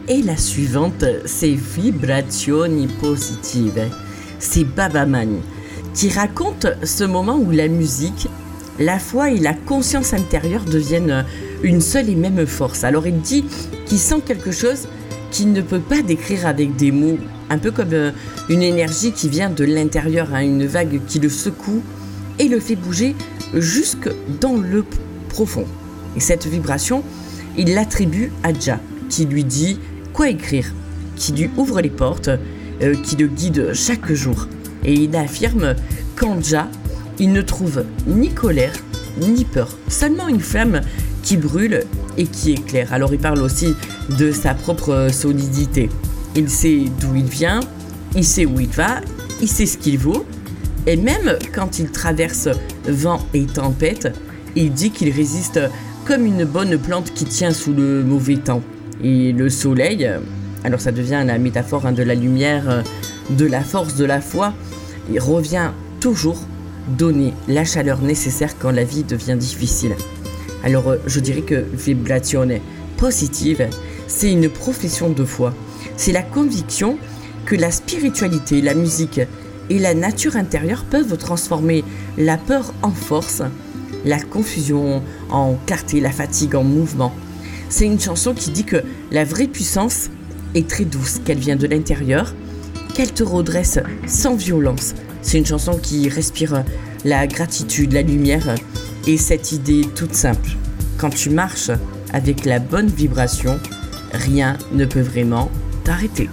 Et la suivante, c'est Vibrazioni Positive. C'est Baba Man qui raconte ce moment où la musique, la foi et la conscience intérieure deviennent une seule et même force. Alors il dit qu'il sent quelque chose qu'il ne peut pas décrire avec des mots, un peu comme une énergie qui vient de l'intérieur, une vague qui le secoue et le fait bouger jusque dans le profond. Et cette vibration, il l'attribue à Jah, qui lui dit quoi écrire, qui lui ouvre les portes, qui le guide chaque jour. Et il affirme qu'en Jah, il ne trouve ni colère, ni peur, seulement une flamme qui brûle et qui éclaire. Alors il parle aussi de sa propre solidité. Il sait d'où il vient, il sait où il va, il sait ce qu'il vaut. Et même quand il traverse vent et tempête, il dit qu'il résiste comme une bonne plante qui tient sous le mauvais temps. Et le soleil, alors ça devient la métaphore de la lumière, de la force, de la foi, il revient toujours donner la chaleur nécessaire quand la vie devient difficile. Alors je dirais que Vibrazione Positive, c'est une profession de foi. C'est la conviction que la spiritualité, la musique et la nature intérieure peuvent transformer la peur en force, la confusion en clarté, la fatigue en mouvement. C'est une chanson qui dit que la vraie puissance est très douce, qu'elle vient de l'intérieur, qu'elle te redresse sans violence. C'est une chanson qui respire la gratitude, la lumière et cette idée toute simple. Quand tu marches avec la bonne vibration, rien ne peut vraiment t'arrêter.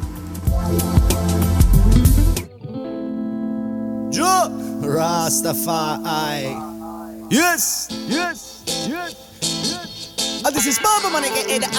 Joe Rastafari. Yes, yes, yes, yes. And this is Baba Man, aka the